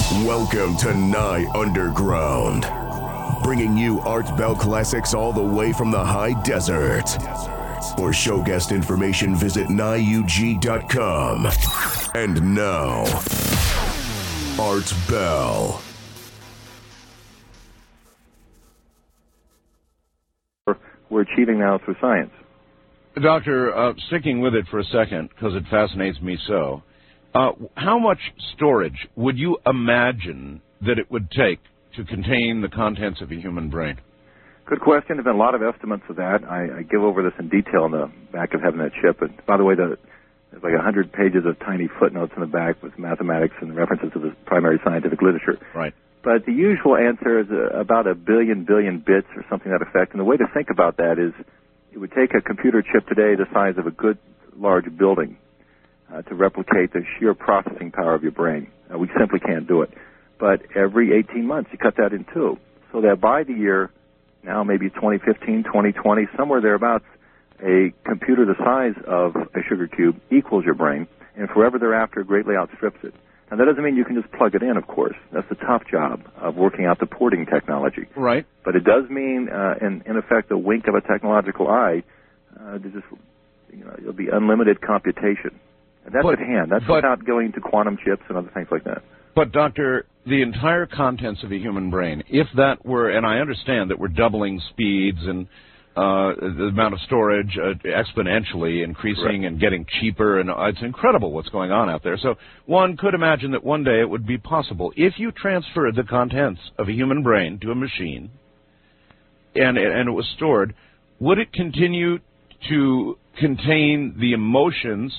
Welcome to Nye Underground, bringing you Art Bell classics all the way from the high desert. For show guest information, visit NyeUG.com. And now, Art Bell. We're achieving now through science. Doctor, sticking with it for a second, because it fascinates me so, how much storage would you imagine that it would take to contain the contents of a human brain? Good question. There's been a lot of estimates of that. I give over this in detail in the back of having that chip. And by the way, there's like 100 pages of tiny footnotes in the back with mathematics and references to the primary scientific literature. Right. But the usual answer is about a billion bits or something to that effect. And the way to think about that is it would take a computer chip today the size of a good large building to replicate the sheer processing power of your brain. We simply can't do it. But every 18 months, you cut that in two. So that by the year, now maybe 2015, 2020, somewhere thereabouts, a computer the size of a sugar cube equals your brain, and forever thereafter greatly outstrips it. Now, that doesn't mean you can just plug it in, of course. That's the top job of working out the porting technology. Right. But it does mean, in effect, a wink of a technological eye, it'll be unlimited computation. And that's at hand. That's without going to quantum chips and other things like that. But, Doctor, the entire contents of a human brain, if that were, and I understand that we're doubling speeds and the amount of storage exponentially increasing and getting cheaper, and it's incredible what's going on out there. So one could imagine that one day it would be possible, if you transferred the contents of a human brain to a machine and it was stored, would it continue to contain the emotions,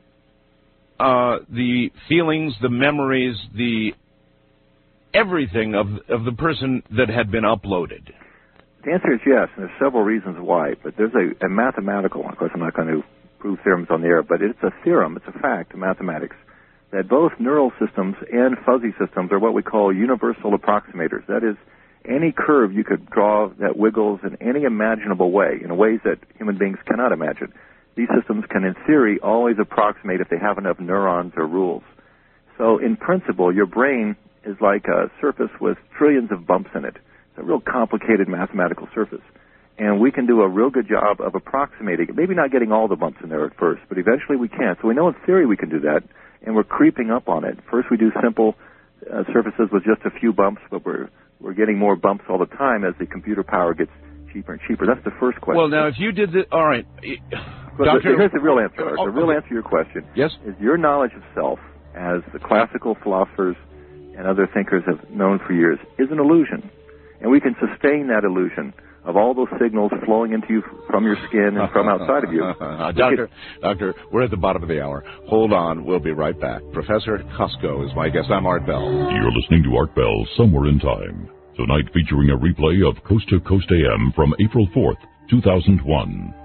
the feelings, the memories, the everything of the person that had been uploaded? The answer is yes, and there's several reasons why. But there's a mathematical, of course I'm not going to prove theorems on the air, but it's a theorem, it's a fact in mathematics, that both neural systems and fuzzy systems are what we call universal approximators. That is, any curve you could draw that wiggles in any imaginable way, in ways that human beings cannot imagine. These systems can, in theory, always approximate if they have enough neurons or rules. So, in principle, your brain is like a surface with trillions of bumps in it. It's a real complicated mathematical surface. And we can do a real good job of approximating it, maybe not getting all the bumps in there at first, but eventually we can. So we know in theory we can do that, and we're creeping up on it. First we do simple surfaces with just a few bumps, but we're getting more bumps all the time as the computer power gets cheaper and cheaper. That's the first question. Well, now, if you did all right. Doctor, here's the real answer. The real answer to your question is your knowledge of self, as the classical philosophers and other thinkers have known for years, is an illusion. And we can sustain that illusion of all those signals flowing into you from your skin and from outside of you. Doctor, we're at the bottom of the hour. Hold on. We'll be right back. Professor Costco is my guest. I'm Art Bell. You're listening to Art Bell Somewhere in Time. Tonight featuring a replay of Coast to Coast AM from April 4th, 2001.